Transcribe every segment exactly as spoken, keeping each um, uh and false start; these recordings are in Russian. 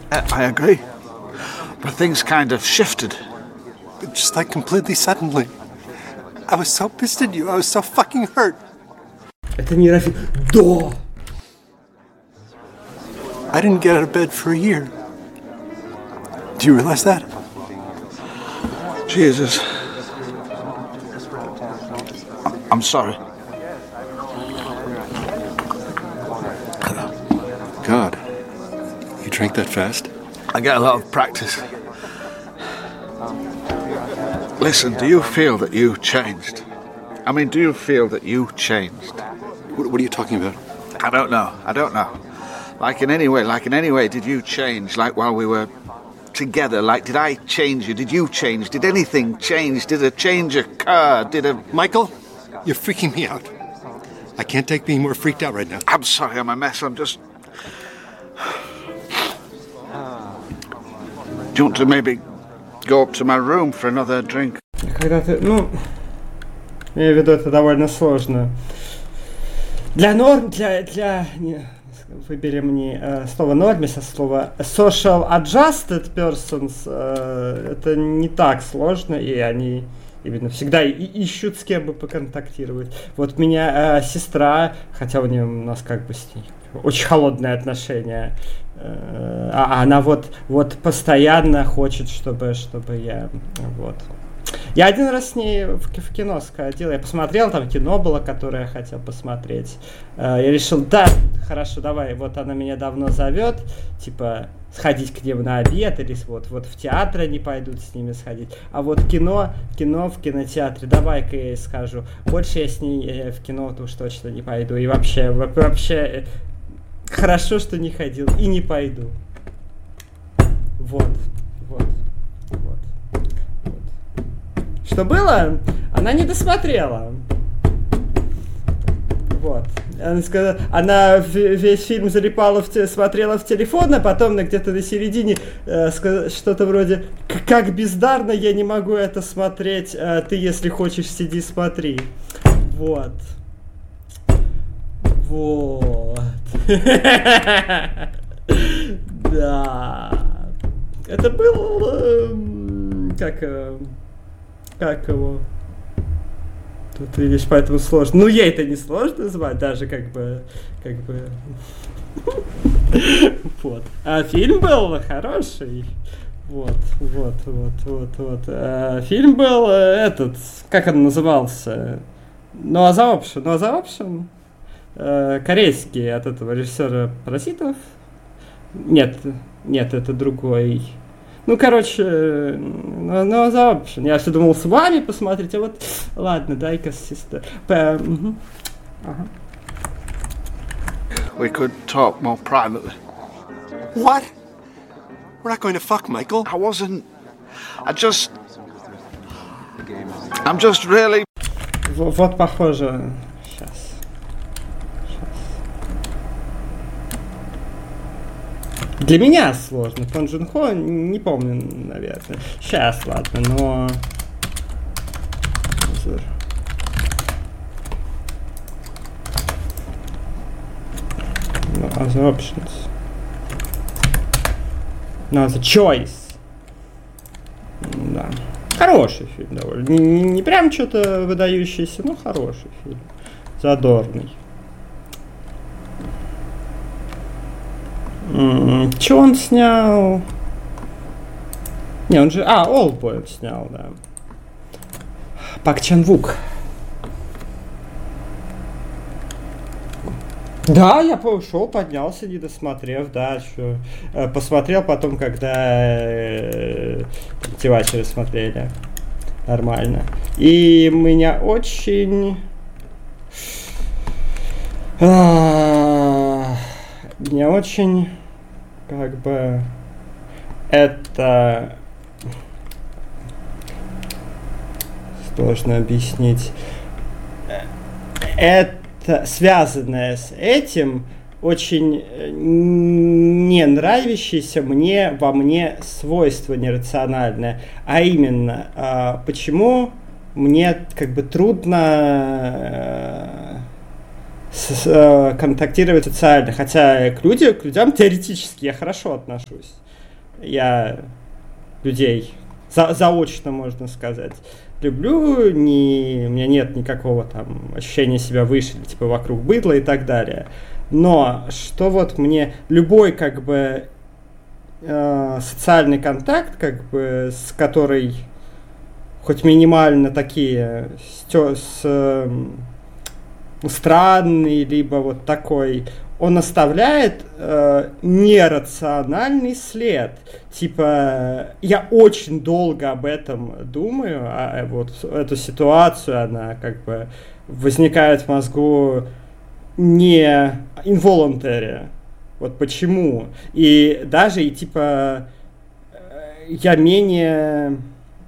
I, I agree. But things kind of shifted. Just like completely suddenly. I was so pissed at you. I was so fucking hurt. Это не Рафик. Да! I didn't get out of bed for a year. Do you realize that? Jesus. I'm sorry. God. You drank that fast? I get a lot of practice. Listen, do you feel that you changed? I mean, do you feel that you changed? What, what are you talking about? I don't know. I don't know. Like in any way, like in any way, did you change? Like while we were together, like did I change you? Did you change? Did anything change? Did a change occur? Did a... Michael, you're freaking me out. I can't take being more freaked out right now. I'm sorry, I'm a mess. I'm just... Do you want to maybe go up to my room for another drink? Когда ты, ну, я имею в виду, это довольно сложно. Для норм, для, для, не, выберем не э, слово нормис, а слово social adjusted persons, э, это не так сложно, и они именно всегда и, ищут, с кем бы поконтактировать. Вот меня э, сестра, хотя у нее у нас как бы с ней очень холодные отношения, э, а она вот, вот постоянно хочет, чтобы, чтобы я, вот. Я один раз с ней в, в кино сходил, я посмотрел, там кино было, которое я хотел посмотреть. Э, я решил, да, хорошо, давай, вот она меня давно зовет, типа, сходить к ним на обед, или вот, вот в театр они пойдут с ними сходить. А вот кино, кино в кинотеатре, давай-ка я ей скажу, больше я с ней в кино-то уж точно не пойду. И вообще, вообще, хорошо, что не ходил, и не пойду. Вот, вот, вот. Что было? Она не досмотрела. Вот. Она сказала, она весь фильм залипала, в те, смотрела в телефон, а потом на, где-то на середине э, сказала, что-то вроде «Как бездарно, я не могу это смотреть, э, ты, если хочешь, сиди, смотри». Вот. Вот. Да. Это был... Как... Как его? Тут, видишь, поэтому сложно. Ну, ей это не сложно звать, даже как бы... Как бы... Вот. А фильм был хороший. Вот, вот, вот, вот, вот. А фильм был этот... Как он назывался? No Other Option. No Other Option? А, корейский, от этого режиссера Паразитов. Нет, нет, это другой... Ну, короче, ну, ну, за общем, я все думал с вами посмотреть, а вот, ладно, дай-ка сестра. П- угу. Ага. We could talk more privately. What? We're not going to fuck, Michael. I wasn't... I just... I'm just really... В- вот, похоже... Сейчас. Для меня сложно. Пон Джун Хо не помню, наверное. Сейчас, ладно, но... No Other Options. No Other Choice. Да. Хороший фильм довольно. Не, не, не прям что-то выдающееся, но хороший фильм. Задорный. Mm, Че он снял? Не, он же... А, Олдбой он снял, да. Пак Чан Вук. Да, я пошел, поднялся, не досмотрев, да, что... Посмотрел потом, когда э, телевачеры смотрели. Нормально. И меня очень... А, меня очень... Как бы... Это... Сложно объяснить. Это связанное с этим очень не нравящееся мне во мне свойство нерациональное, а именно а, почему мне как бы трудно а, с, а, контактировать социально, хотя к людям, к людям теоретически я хорошо отношусь. я людей за, заочно, можно сказать, люблю, не, у меня нет никакого там ощущения себя выше, типа вокруг быдла и так далее. Но что вот мне любой как бы э, социальный контакт, как бы с которой хоть минимально такие с, с, э, странный, либо вот такой, он оставляет э, нерациональный след. Типа, я очень долго об этом думаю, а вот эту ситуацию, она как бы возникает в мозгу не involuntary. Вот почему. И даже, и типа, я менее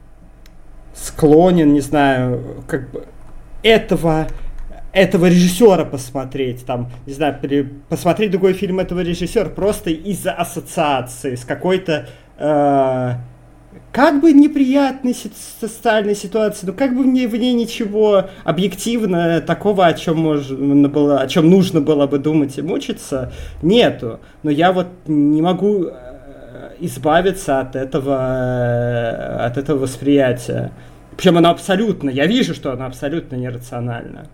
склонен, не знаю, как бы этого... этого режиссера посмотреть, там, не знаю, при, посмотреть другой фильм этого режиссера просто из-за ассоциации с какой-то э, как бы неприятной си- социальной ситуацией, но как бы в ней, в ней ничего объективно такого, о чем можно было, о чем нужно было бы думать и мучиться, нету. Но я вот не могу э, избавиться от этого, э, от этого восприятия. Причем оно абсолютно, я вижу, что оно абсолютно нерационально.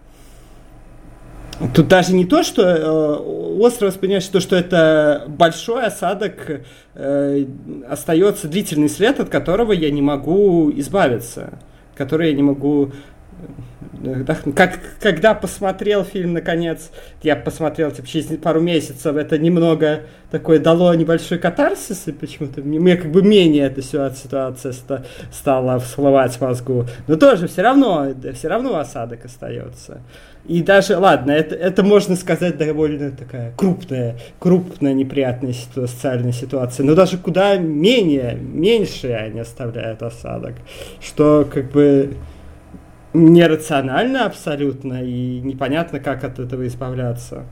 Тут даже не то, что э, остро воспринимаешь, то, что это большой осадок, э, остается длительный след, от которого я не могу избавиться, который я не могу... Э, как, когда посмотрел фильм, наконец, я посмотрел типа, через пару месяцев, это немного такое дало небольшой катарсис, и почему-то мне как бы менее эта ситуация стала всплывать в мозгу. Но тоже все равно, все равно осадок остается. И даже, ладно, это, это можно сказать довольно такая крупная, крупная неприятная ситу- социальная ситуация, но даже куда менее, меньше они оставляют осадок, что как бы нерационально абсолютно и непонятно, как от этого избавляться.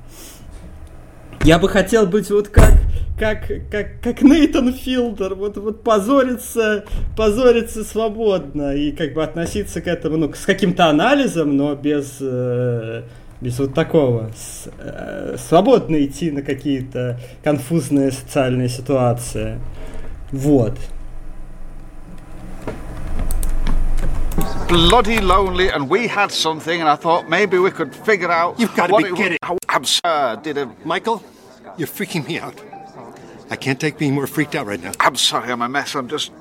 Я бы хотел быть вот как, как, как, как Нейтан Филдер, вот, вот позориться, позориться свободно и как бы относиться к этому, ну, с каким-то анализом, но без, э, без вот такого. С, э, свободно идти на какие-то конфузные социальные ситуации. Вот. Bloody lonely, and we had something, and I thought maybe we could figure out. You've got to what be it, kidding. How absurd did it? Michael, you're freaking me out. I can't take being more freaked out right now. I'm sorry, I'm a mess. I'm just.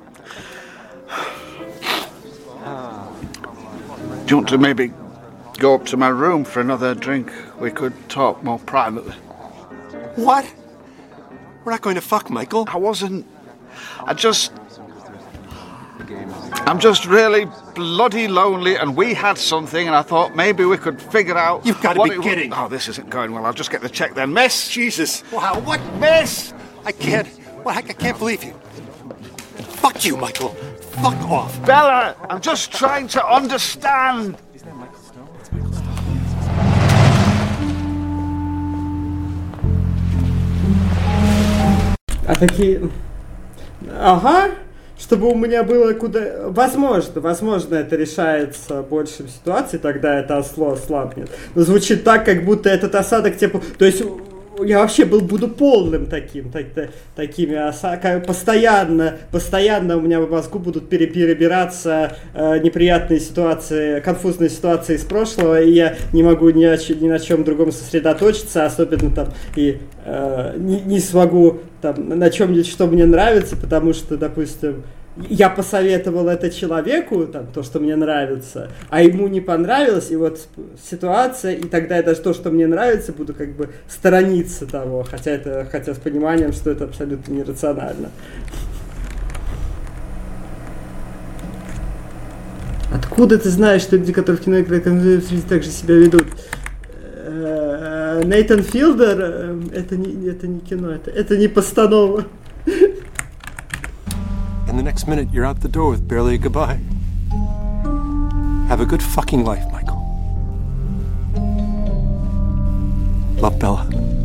Do you want to maybe go up to my room for another drink? We could talk more privately. What? We're not going to fuck, Michael. I wasn't. I just. I'm just really bloody lonely, and we had something, and I thought maybe we could figure out. You've got to what be it kidding. Oh, this isn't going well. I'll just get the check then. Miss! Jesus. Wow, what? Miss! I can't. What? I can't believe you. Fuck you, Michael. Fuck off. Bella, I'm just trying to understand. А такие... Ага. Чтобы у меня было куда... Возможно, возможно, это решается больше в ситуации, тогда это осло ослабнет. Но звучит так, как будто этот осадок... Типа... То есть я вообще был, буду полным таким, так, такими осадками. Постоянно, постоянно у меня в мозгу будут пере- перебираться э, неприятные ситуации, конфузные ситуации из прошлого, и я не могу ни, о, ни на чем другом сосредоточиться, особенно там, и э, не, не смогу там, на чем-нибудь, что мне нравится, потому что, допустим, я посоветовал это человеку, там, то, что мне нравится, а ему не понравилось, и вот ситуация, и тогда я даже то, что мне нравится, буду как бы сторониться того, хотя это, хотя с пониманием, что это абсолютно нерационально. Откуда ты знаешь, что люди, которые в кино играют, так же себя ведут? Нейтан Филдер, это не, это не кино, это, это не постанова. And the next minute, you're out the door with barely a goodbye. Have a good fucking life, Michael. Love, Bella.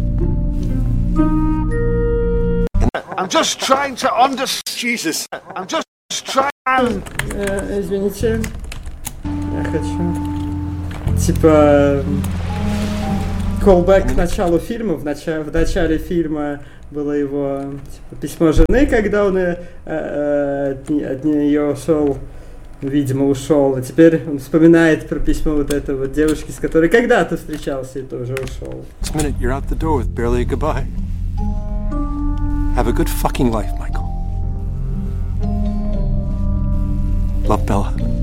I'm just trying to understand. Jesus. I'm just trying. Э, извините. Я хочу... Типа... Callback к началу фильма. В, нач... в начале фильма было его типа, письмо жены, когда он э, э, от, от нее ушел, видимо, ушел. А теперь он вспоминает про письмо вот этой вот девушки, с которой когда-то встречался и тоже ушел. This minute you're out the door with barely a goodbye. Have a good fucking life, Michael. Love, Bella.